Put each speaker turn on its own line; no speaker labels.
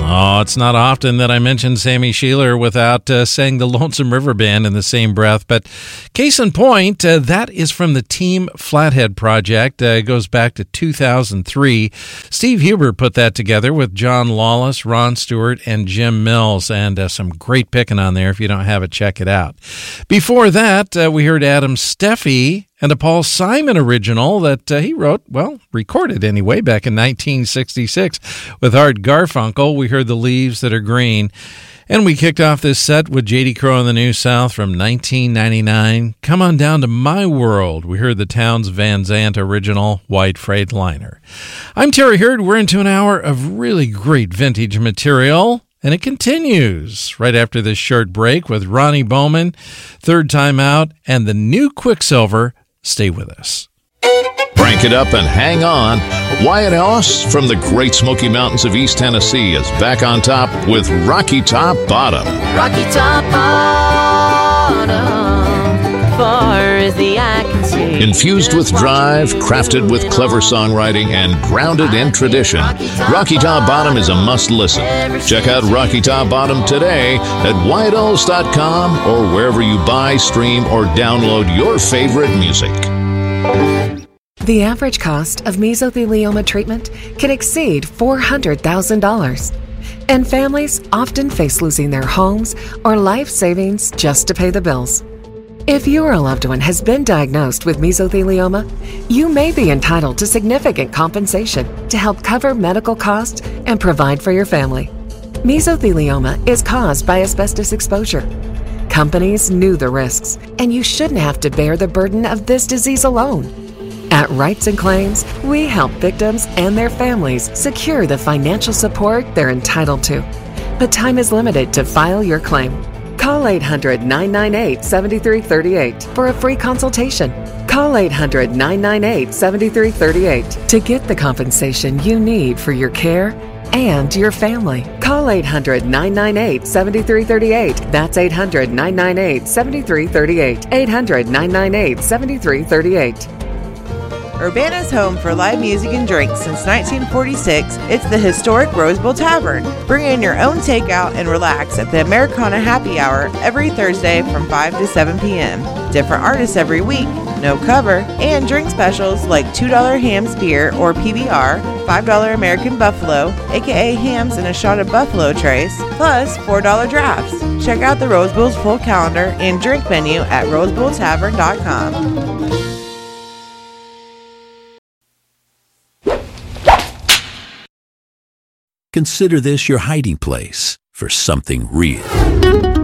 Oh, it's not often that I mention Sammy Sheeler without saying the Lonesome River Band in the same breath, but case in point, that is from the Team Flathead project. It goes back to 2003. Steve Huber put that together with John Lawless, Ron Stewart, and Jim Mills, and some great picking on there. If you don't have it, check it out. Before that, we heard Adam Steffi and a Paul Simon original that he wrote, recorded anyway, back in 1966 with Art Garfunkel. We heard The Leaves That Are Green. And we kicked off this set with J.D. Crowe and the New South from 1999. Come On Down to My World. We heard the Townes Van Zandt original, White Freightliner. I'm Terry Hurd. We're into an hour of really great vintage material. And it continues right after this short break with Ronnie Bowman, Third Time Out, and the new Quicksilver. Stay with us.
Crank it up and hang on. Wyatt Ellis from the Great Smoky Mountains of East Tennessee is back on top with Rocky Top Bottom.
Rocky Top Bottom, far as the eye can see.
Infused with drive, crafted with clever songwriting, and grounded in tradition, Rocky Top Bottom is a must-listen. Check out Rocky Top Bottom today at WyattEllis.com or wherever you buy, stream, or download your favorite music.
The average cost of mesothelioma treatment can exceed $400,000. And families often face losing their homes or life savings just to pay the bills. If you or a loved one has been diagnosed with mesothelioma, you may be entitled to significant compensation to help cover medical costs and provide for your family. Mesothelioma is caused by asbestos exposure. Companies knew the risks, and you shouldn't have to bear the burden of this disease alone. At Rights and Claims, we help victims and their families secure the financial support they're entitled to. But time is limited to file your claim. Call 800-998-7338 for a free consultation. Call 800-998-7338 to get the compensation you need for your care and your family. Call 800-998-7338. That's 800-998-7338. 800-998-7338.
Urbana's home for live music and drinks since 1946, it's the historic Rose Bowl Tavern. Bring in your own takeout and relax at the Americana Happy Hour every Thursday from 5 to 7 p.m. Different artists every week, no cover, and drink specials like $2 Hams Beer or PBR, $5 American Buffalo, aka hams and a shot of Buffalo Trace, plus $4 drafts. Check out the Rose Bowl's full calendar and drink menu at rosebowltavern.com.
Consider this your hiding place for something real.